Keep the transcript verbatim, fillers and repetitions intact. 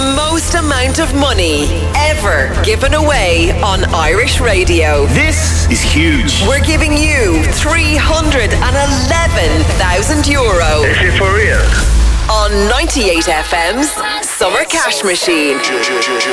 most amount of money ever given away on Irish radio. This is huge. We're giving you three hundred eleven thousand euro. Is it for real? On ninety-eight F M's Summer Cash Machine.